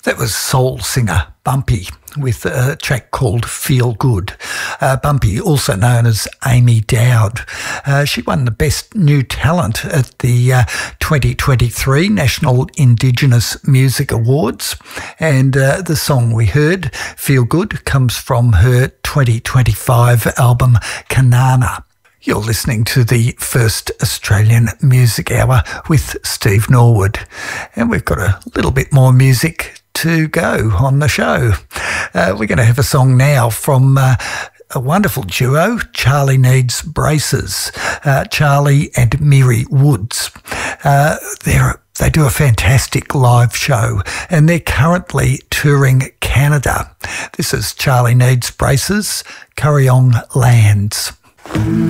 That was soul singer Bumpy with a track called Feel Good. Bumpy, also known as Amy Dowd. She won the Best New Talent at the 2023 National Indigenous Music Awards. And the song we heard, Feel Good, comes from her 2025 album Kanana. You're listening to the First Australian Music Hour with Steve Norwood. And we've got a little bit more music to go on the show. We're going to have a song now from a wonderful duo, Charlie Needs Braces. Charlie and Miri Woods. They do a fantastic live show and they're currently touring Canada. This is Charlie Needs Braces, Curryong Lands.